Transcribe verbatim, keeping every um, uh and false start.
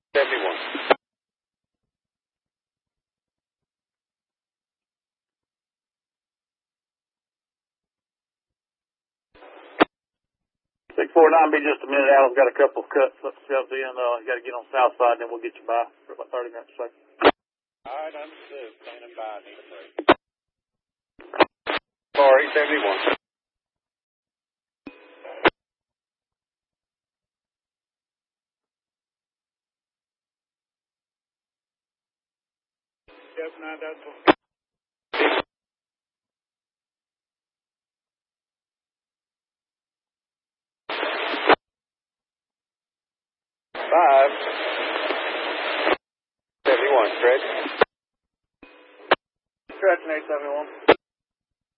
seventy-one. six four nine, be just a minute. Alan's got a couple of cuts shoved in. Uh, got to get on the south side, and then we'll get you by for about thirty minutes or so. All right, understood. Standing by. Need a break. Sorry, seventy-one. Yep, nine decimal. Five. seventy-one, stretch. Stretching eight seventy-one.